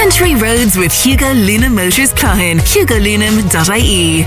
Country Roads with Hugo Luna Motors Cahan. HugoLunam.ie.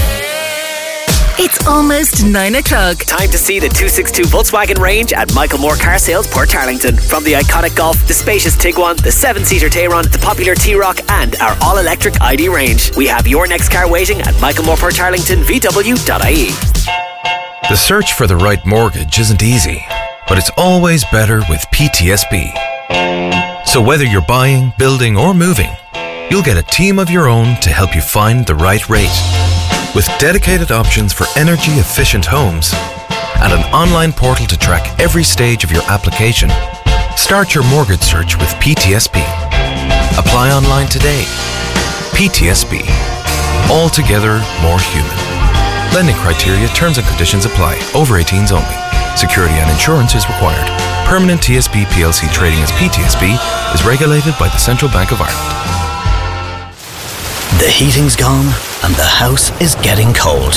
It's almost 9 o'clock. Time to see the 262 Volkswagen range at Michael Moore Car Sales, Port Tarlington. From the iconic Golf, the spacious Tiguan, the 7-seater Tayron, the popular T-Roc and our all-electric ID range. We have your next car waiting at Michael Moore Port Tarlington, VW.ie. The search for the right mortgage isn't easy, but it's always better with PTSB. So whether you're buying, building or moving, you'll get a team of your own to help you find the right rate. With dedicated options for energy-efficient homes and an online portal to track every stage of your application, start your mortgage search with PTSB. Apply online today. PTSB. Altogether more human. Lending criteria, terms and conditions apply. Over 18s only. Security and insurance is required. Permanent TSB PLC trading as PTSB is regulated by the Central Bank of Ireland. The heating's gone and the house is getting cold.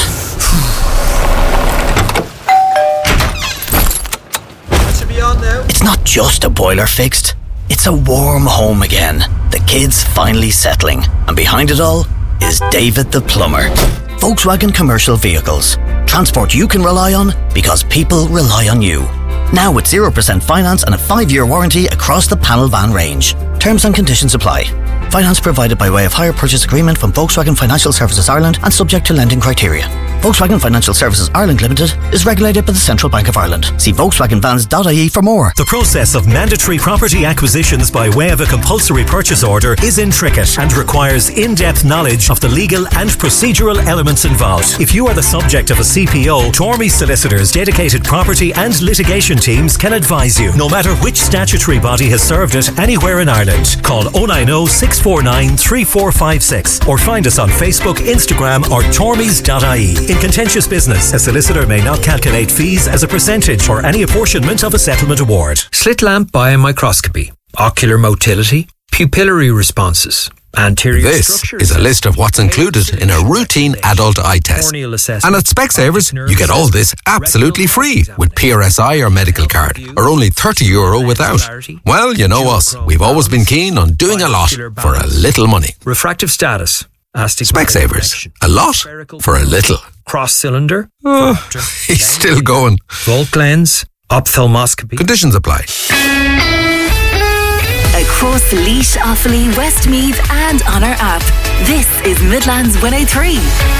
That should be on now. It's not just a boiler fixed, it's a warm home again. The kids finally settling. And behind it all is David the plumber. Volkswagen Commercial Vehicles. Transport you can rely on because people rely on you. Now with 0% finance and a 5-year warranty across the panel van range. Terms and conditions apply. Finance provided by way of hire purchase agreement from Volkswagen Financial Services Ireland and subject to lending criteria. Volkswagen Financial Services Ireland Limited is regulated by the Central Bank of Ireland. See volkswagenvans.ie for more. The process of mandatory property acquisitions by way of a compulsory purchase order is intricate and requires in-depth knowledge of the legal and procedural elements involved. If you are the subject of a CPO, Tormey Solicitors' dedicated property and litigation teams can advise you, no matter which statutory body has served it anywhere in Ireland. Call 090 649 3456 or find us on Facebook, Instagram or tormeys.ie. In contentious business, a solicitor may not calculate fees as a percentage or any apportionment of a settlement award. Slit lamp biomicroscopy, ocular motility, pupillary responses, anterior This is a list of what's included in a routine adult eye test. And at Specsavers, you get all this absolutely free with PRSI or medical card, or only €30 without. Well, you know us. We've always been keen on doing a lot for a little money. Refractive status. Specsavers. A lot for a little. Cross cylinder. He's still going. Volt lens. Ophthalmoscopy. Conditions apply. Across Laois, Offaly, Westmeath and on our app. This is Midlands 103.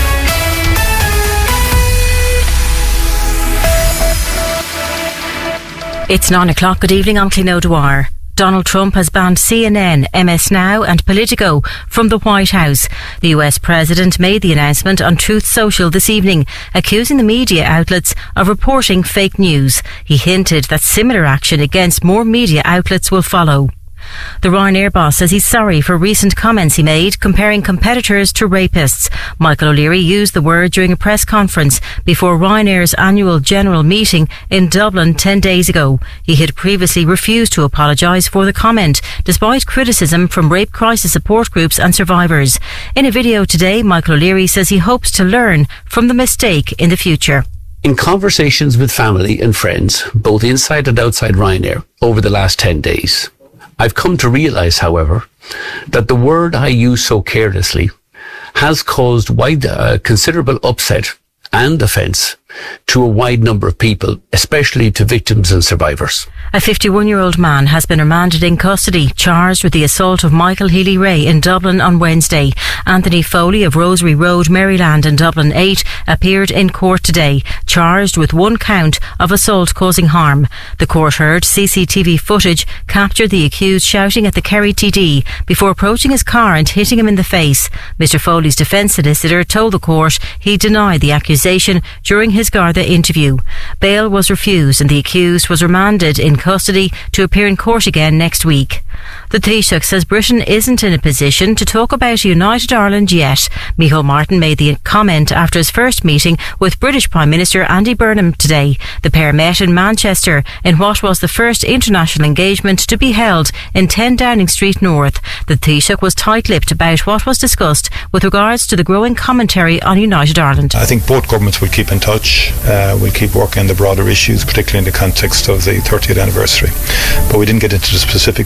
It's 9 o'clock. Good evening, I'm Clín O'Dwyer. Donald Trump has banned CNN, MS Now and Politico from the White House. The US President made the announcement on Truth Social this evening, accusing the media outlets of reporting fake news. He hinted that similar action against more media outlets will follow. The Ryanair boss says he's sorry for recent comments he made comparing competitors to rapists. Michael O'Leary used the word during a press conference before Ryanair's annual general meeting in Dublin 10 days ago. He had previously refused to apologise for the comment, despite criticism from rape crisis support groups and survivors. In a video today, Michael O'Leary says he hopes to learn from the mistake in the future. In conversations with family and friends, both inside and outside Ryanair, over the last 10 days, I've come to realise, however, that the word I use so carelessly has caused considerable upset and offence to a wide number of people, especially to victims and survivors. A 51-year-old man has been remanded in custody, charged with the assault of Michael Healy-Rae in Dublin on Wednesday. Anthony Foley of Rosary Road, Maryland in Dublin 8 appeared in court today, charged with 1 count of assault causing harm. The court heard CCTV footage captured the accused shouting at the Kerry TD before approaching his car and hitting him in the face. Mr Foley's defence solicitor told the court he denied the accusation during his Garda interview. Bail was refused and the accused was remanded in custody to appear in court again next week. The Taoiseach says Britain isn't in a position to talk about United Ireland yet. Micheál Martin made the comment after his first meeting with British Prime Minister Andy Burnham today. The pair met in Manchester in what was the first international engagement to be held in 10 Downing Street North. The Taoiseach was tight-lipped about what was discussed with regards to the growing commentary on United Ireland. I think both governments will keep in touch. We'll keep working on the broader issues, particularly in the context of the 30th anniversary. But we didn't get into the specifics around that.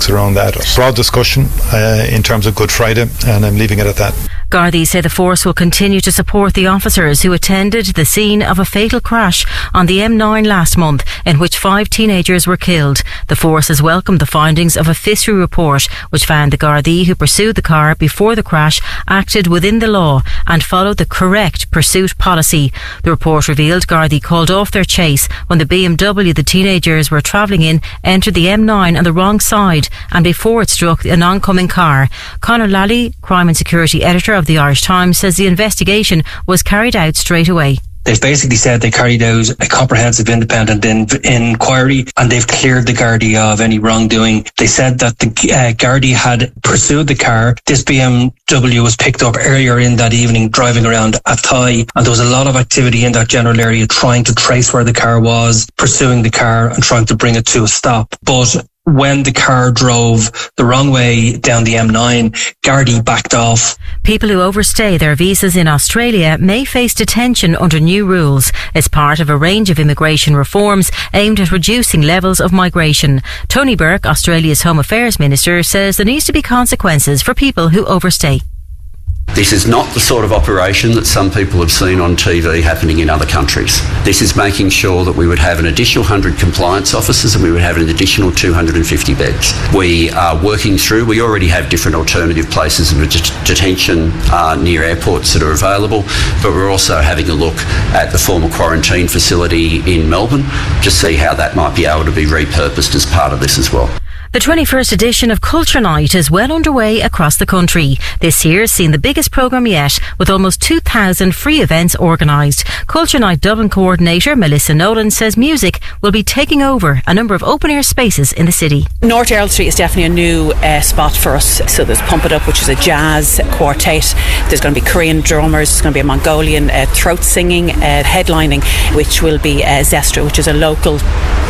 had a broad discussion in terms of Good Friday, and I'm leaving it at that. Gardaí say the force will continue to support the officers who attended the scene of a fatal crash on the M9 last month in which 5 teenagers were killed. The force has welcomed the findings of a FISRI report which found the Gardaí who pursued the car before the crash acted within the law and followed the correct pursuit policy. The report revealed Gardaí called off their chase when the BMW the teenagers were travelling in entered the M9 on the wrong side and before it struck an oncoming car. Conor Lally, Crime and Security Editor of the Irish Times, says the investigation was carried out straight away. They've basically said they carried out a comprehensive independent inquiry and they've cleared the Gardaí of any wrongdoing. They said that the Gardaí had pursued the car. This BMW was picked up earlier in that evening driving around Athy, and there was a lot of activity in that general area trying to trace where the car was, pursuing the car and trying to bring it to a stop. But when the car drove the wrong way down the M9, Gardaí backed off. People who overstay their visas in Australia may face detention under new rules. It's part of a range of immigration reforms aimed at reducing levels of migration. Tony Burke, Australia's Home Affairs Minister, says there needs to be consequences for people who overstay. This is not the sort of operation that some people have seen on TV happening in other countries. This is making sure that we would have an additional 100 compliance officers and we would have an additional 250 beds. We are working through, we already have different alternative places of detention near airports that are available, but we're also having a look at the former quarantine facility in Melbourne to see how that might be able to be repurposed as part of this as well. The 21st edition of Culture Night is well underway across the country. This year has seen the biggest programme yet, with almost 2,000 free events organised. Culture Night Dublin coordinator Melissa Nolan says music will be taking over a number of open-air spaces in the city. North Earl Street is definitely a new spot for us. So there's Pump It Up, which is a jazz quartet. There's going to be Korean drummers. There's going to be a Mongolian throat singing headlining, which will be Zestra, which is a local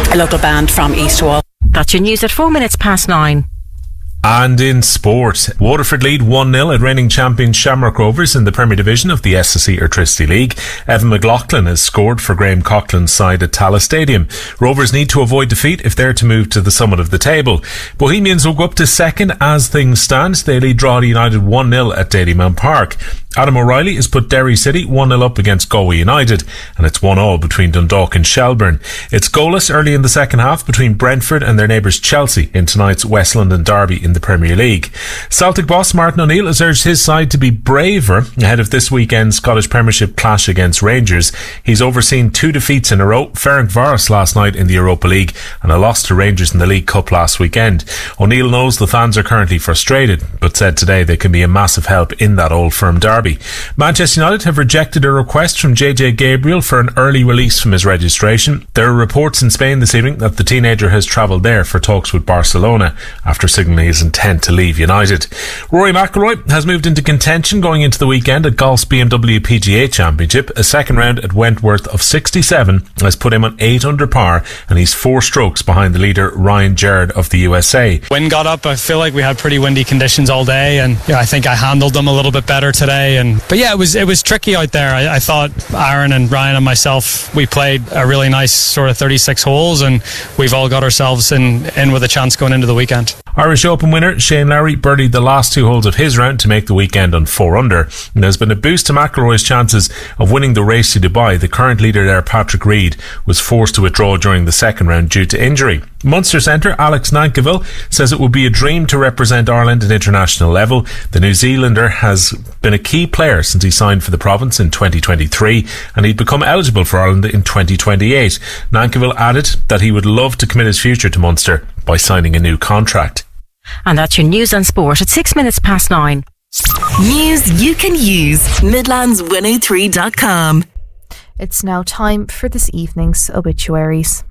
band from East Wall. That's your news at 9:04. And in sport, Waterford lead 1-0 at reigning champion Shamrock Rovers in the Premier Division of the SSE Airtricity League. Evan McLaughlin has scored for Graham Coughlin's side at Tallaght Stadium. Rovers need to avoid defeat if they're to move to the summit of the table. Bohemians will go up to second as things stand. They lead Drogheda United 1-0 at Dalymount Park. Adam O'Reilly has put Derry City 1-0 up against Galway United, and it's 1-1 between Dundalk and Shelbourne. It's goalless early in the second half between Brentford and their neighbours Chelsea in tonight's West London derby in the Premier League. Celtic boss Martin O'Neill has urged his side to be braver ahead of this weekend's Scottish Premiership clash against Rangers. He's overseen 2 defeats in a row, Ferencváros last night in the Europa League and a loss to Rangers in the League Cup last weekend. O'Neill knows the fans are currently frustrated, but said today they can be a massive help in that Old Firm derby. Manchester United have rejected a request from JJ Gabriel for an early release from his registration. There are reports in Spain this evening that the teenager has travelled there for talks with Barcelona after signalling his intent to leave United. Rory McIlroy has moved into contention going into the weekend at golf's BMW PGA Championship. A second round at Wentworth of 67 has put him on 8 under par, and he's 4 strokes behind the leader Ryan Gerrard of the USA. Wind got up. I feel like we had pretty windy conditions all day, and I think I handled them a little bit better today. But yeah, it was tricky out there. I thought Aaron and Ryan and myself, we played a really nice sort of 36 holes, and we've all got ourselves in with a chance going into the weekend. Irish Open winner Shane Lowry birdied the last 2 holes of his round to make the weekend on 4 under. And there's been a boost to McIlroy's chances of winning the race to Dubai. The current leader there, Patrick Reed, was forced to withdraw during the second round due to injury. Munster centre Alex Nankivell says it would be a dream to represent Ireland at international level. The New Zealander has been a key player since he signed for the province in 2023, and he'd become eligible for Ireland in 2028. Nankivell added that he would love to commit his future to Munster by signing a new contract. And that's your news and sport at 9:06. News you can use. Midlands103.com. It's now time for this evening's obituaries.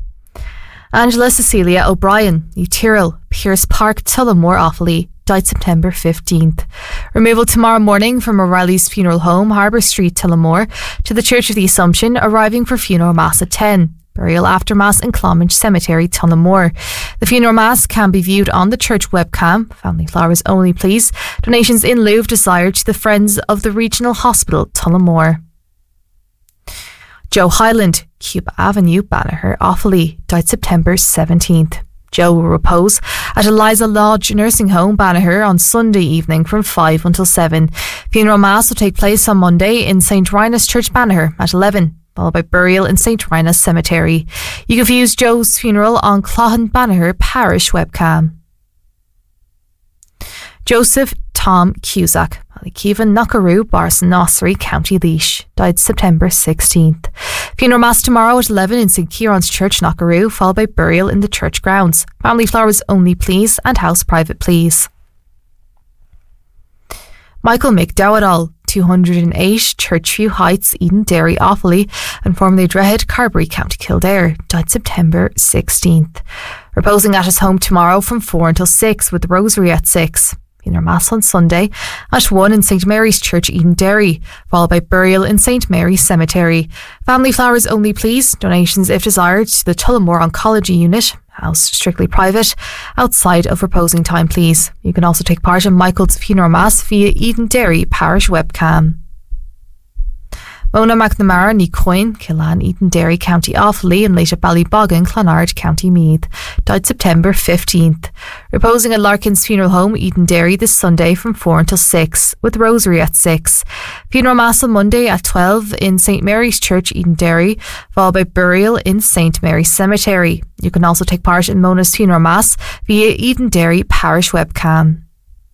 Angela Cecilia O'Brien, New Tyrrell, Pierce Park, Tullamore, Offaly, died September 15th. Removal tomorrow morning from O'Reilly's funeral home, Harbour Street, Tullamore, to the Church of the Assumption, arriving for funeral mass at 10. Burial after mass in Clonmage Cemetery, Tullamore. The funeral mass can be viewed on the church webcam. Family flowers only, please. Donations in lieu of desired to the Friends of the Regional Hospital, Tullamore. Joe Hyland, Cuba Avenue, Banagher, Offaly, died September 17th. Joe will repose at Eliza Lodge Nursing Home, Banagher, on Sunday evening from 5 until 7. Funeral Mass will take place on Monday in St. Rhinus Church, Banagher at 11, followed by burial in St. Rhinus Cemetery. You can view Joe's funeral on Clohan Banagher Parish webcam. Joseph Tom Cusack, Ballykeevan, Knockaroo, Barson, Ossory, County Laois, died September 16th. Funeral Mass tomorrow at 11 in St. Kieran's Church, Knockaroo, followed by burial in the church grounds. Family flowers only, please, and house private, please. Michael McDowell, 208, Churchview Heights, Eden Derry, Offaly, and formerly Drehead, Carbery, County Kildare, died September 16th. Reposing at his home tomorrow from 4 until 6 with the Rosary at 6. Funeral Mass on Sunday at 1 in St. Mary's Church, Eden Derry, followed by burial in St. Mary's Cemetery. Family flowers only, please. Donations, if desired, to the Tullamore Oncology Unit, house strictly private, outside of reposing time, please. You can also take part in Michael's funeral mass via Eden Derry Parish webcam. Mona McNamara, ní Coin, Killan, Eden Derry, County Offaly, and later Ballyboggin, Clonard, County Meath, died September 15th. Reposing at Larkin's Funeral Home, Eden Derry, this Sunday from 4 until 6, with Rosary at 6. Funeral Mass on Monday at 12 in St. Mary's Church, Eden Derry, followed by burial in St. Mary's Cemetery. You can also take part in Mona's funeral mass via Eden Derry Parish webcam.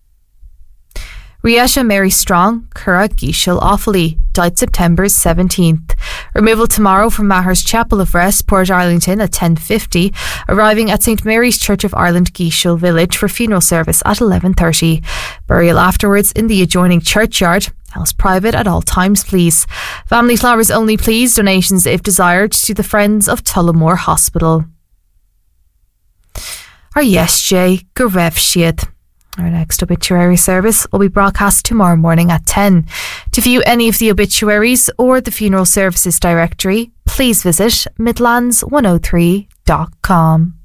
Riesha Mary Strong, Curra Geeshel, Offaly, died September 17th. Removal tomorrow from Maher's Chapel of Rest, Port Arlington at 10:50, arriving at St. Mary's Church of Ireland, Geeshel Village for funeral service at 11:30. Burial afterwards in the adjoining churchyard. House private at all times, please. Family flowers only, please. Donations, if desired, to the Friends of Tullamore Hospital. Our yes, Jay, go rev siad. Our next obituary service will be broadcast tomorrow morning at 10. To view any of the obituaries or the funeral services directory, please visit midlands103.com.